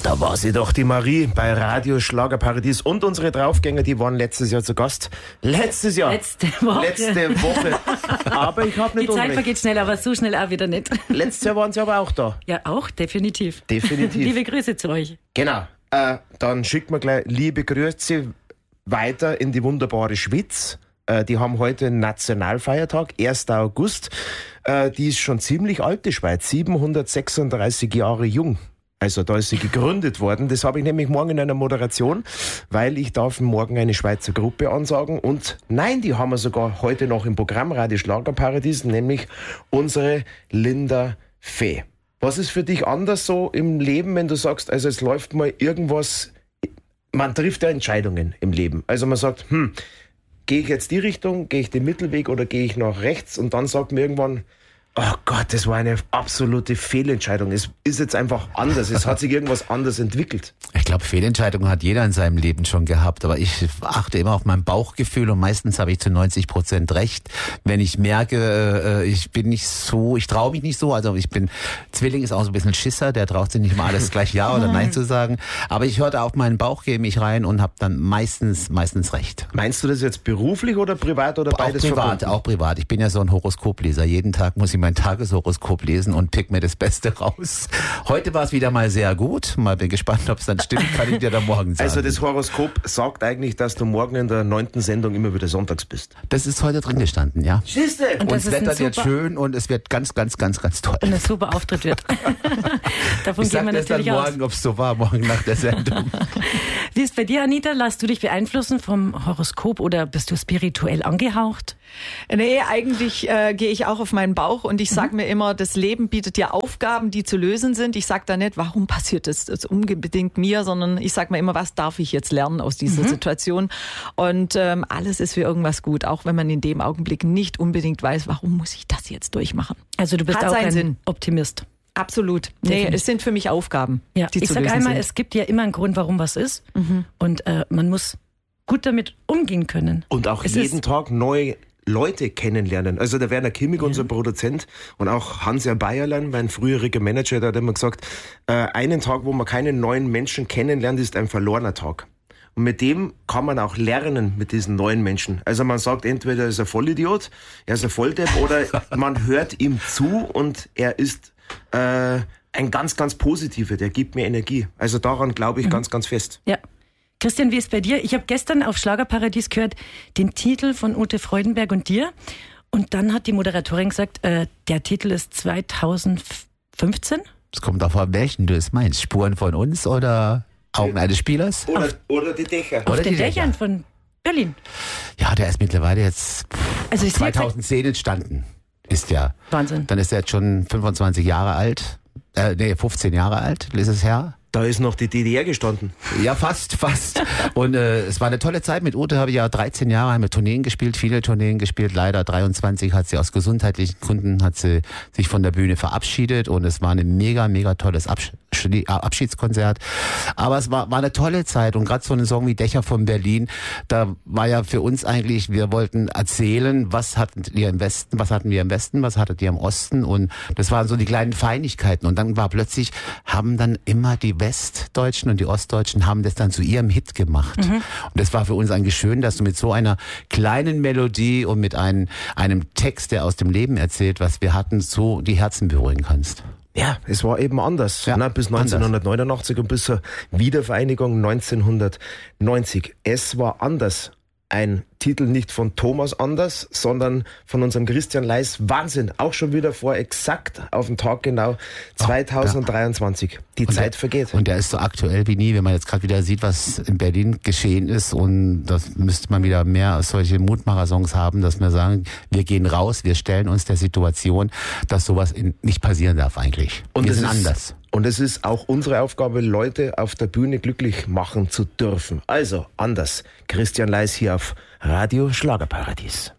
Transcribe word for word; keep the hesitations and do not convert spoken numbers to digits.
Da war sie doch, die Marie, bei Radio Schlagerparadies. Und unsere Draufgänger, die waren letztes Jahr zu Gast. Letztes Jahr. Letzte Woche. Letzte Woche. Aber ich habe nicht Die Zeit Unrecht. vergeht schnell, aber so schnell auch wieder nicht. Letztes Jahr waren sie aber auch da. Ja, auch, definitiv. Definitiv. Liebe Grüße zu euch. Genau. Äh, dann schickt man gleich liebe Grüße weiter in die wunderbare Schweiz. Äh, die haben heute einen Nationalfeiertag, erster August. Äh, die ist schon ziemlich alt, die Schweiz, siebenhundertsechsunddreißig Jahre jung. Also da ist sie gegründet worden. Das habe ich nämlich morgen in einer Moderation, weil ich darf morgen eine Schweizer Gruppe ansagen. Und nein, die haben wir sogar heute noch im Programm Radio Schlagerparadies, nämlich unsere Linda Fee. Was ist für dich anders so im Leben, wenn du sagst, also es läuft mal irgendwas, man trifft ja Entscheidungen im Leben. Also man sagt, hm, gehe ich jetzt die Richtung, gehe ich den Mittelweg oder gehe ich nach rechts? Und dann sagt man irgendwann, oh Gott, das war eine absolute Fehlentscheidung. Es ist jetzt einfach anders. Es hat sich irgendwas anders entwickelt. Ich glaube, Fehlentscheidungen hat jeder in seinem Leben schon gehabt. Aber ich achte immer auf mein Bauchgefühl und meistens habe ich zu neunzig Prozent recht. Wenn ich merke, ich bin nicht so, ich traue mich nicht so. Also ich bin, Zwilling ist auch so ein bisschen Schisser. Der traut sich nicht mal alles gleich Ja oder Nein zu sagen. Aber ich hörte auf meinen Bauch, gehe mich rein und habe dann meistens, meistens recht. Meinst du das jetzt beruflich oder privat oder Auch beides privat, verbunden? auch privat. Ich bin ja so ein Horoskopleser. Jeden Tag muss ich mein Tageshoroskop lesen und pick mir das Beste raus. Heute war es wieder mal sehr gut. Mal bin gespannt, ob es dann stimmt, kann ich dir dann morgen sagen. Also das Horoskop sagt eigentlich, dass du morgen in der neunten Sendung immer wieder sonntags bist. Das ist heute drin gestanden, ja. Schiste! Und Und das das ist ein Wetter wird super- schön und es wird ganz, ganz, ganz, ganz toll. Und ein super Auftritt wird. Davon Ich gehen sag wir dir dann natürlich aus. morgen, ob es so war, morgen nach der Sendung. Wie ist bei dir, Anita? Lass du dich beeinflussen vom Horoskop oder bist du spirituell angehaucht? Nee, eigentlich äh, gehe ich auch auf meinen Bauch und ich sage mir immer, das Leben bietet dir Aufgaben, die zu lösen sind. Ich sage da nicht, warum passiert das, das unbedingt mir, sondern ich sage mir immer, was darf ich jetzt lernen aus dieser Mhm. Situation? Und ähm, alles ist für irgendwas gut, auch wenn man in dem Augenblick nicht unbedingt weiß, warum muss ich das jetzt durchmachen. Also du bist Hat auch seinen ein Sinn. Optimist. Absolut. Nee, Definitiv. es sind für mich Aufgaben, Ja, die ich zu sage lösen einmal, sind. es gibt ja immer einen Grund, warum was ist. Und äh, man muss gut damit umgehen können. Und auch Es jeden ist- Tag neue Leute kennenlernen. Also der Werner Kimmig, unser Produzent, und auch Hans-Jörg Bayerlein, mein früheriger Manager, der hat immer gesagt, äh, einen Tag, wo man keinen neuen Menschen kennenlernt, ist ein verlorener Tag. Und mit dem kann man auch lernen, mit diesen neuen Menschen. Also man sagt, entweder er ist ein Vollidiot, er ist ein Volldepp, oder man hört ihm zu und er ist äh, ein ganz, ganz Positiver, der gibt mir Energie. Also daran glaube ich ganz, ganz fest. Ja. Christian, wie ist bei dir? Ich habe gestern auf Schlagerparadies gehört, den Titel von Ute Freudenberg und dir. Und dann hat die Moderatorin gesagt, äh, der Titel ist zweitausendfünfzehn. Es kommt auf an, welchen du es meinst. Spuren von uns oder Augen eines Spielers? Oder, oder die Dächer. Auf Oder den die Dächern Dächer. von Berlin. Ja, der ist mittlerweile jetzt Also ich sehe jetzt- zweitausendzehn entstanden. Ist ja. Wahnsinn. Dann ist er jetzt schon fünfundzwanzig Jahre alt. Äh, nee, fünfzehn Jahre alt ist es her. Da ist noch die D D R gestanden. Ja, fast, fast. Und äh, es war eine tolle Zeit. Mit Ute habe ich ja dreizehn Jahre haben wir Tourneen gespielt, viele Tourneen gespielt. Leider dreiundzwanzig hat sie aus gesundheitlichen Gründen hat sie sich von der Bühne verabschiedet und es war ein mega, mega tolles Absch Abschiedskonzert. Aber es war, war eine tolle Zeit und gerade so ein Song wie Dächer von Berlin, da war ja für uns eigentlich, wir wollten erzählen, was hatten wir im Westen, was hatten wir im Westen, was hattet ihr im Osten und das waren so die kleinen Feinigkeiten und dann war plötzlich, haben dann immer die Westdeutschen und die Ostdeutschen haben das dann zu ihrem Hit gemacht. Und das war für uns eigentlich schön, dass du mit so einer kleinen Melodie und mit einem, einem Text, der aus dem Leben erzählt, was wir hatten, so die Herzen berühren kannst. Ja, es war eben anders. Ja, ne, bis neunzehnhundertneunundachtzig und bis zur Wiedervereinigung neunzehnhundertneunzig. Es war anders. Ein Titel nicht von Thomas Anders, sondern von unserem Christian Leis. Wahnsinn, auch schon wieder vor exakt auf den Tag genau zweitausenddreiundzwanzig. Die Und Zeit der, vergeht. Und der ist so aktuell wie nie, wenn man jetzt gerade wieder sieht, was in Berlin geschehen ist. Und das müsste man wieder mehr solche Mutmacher-Songs haben, dass wir sagen, wir gehen raus, wir stellen uns der Situation, dass sowas in, nicht passieren darf eigentlich. Und wir es sind ist- anders. Und es ist auch unsere Aufgabe, Leute auf der Bühne glücklich machen zu dürfen. Also, anders. Christian Leis hier auf Radio Schlagerparadies.